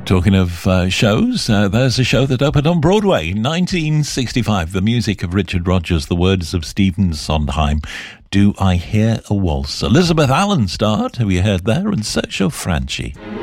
Talking of shows, there's a show that opened on Broadway, 1965. The music of Richard Rodgers, the words of Stephen Sondheim. Do I Hear a Waltz? Elizabeth Allen starred, who you heard there, and Sergio Franchi.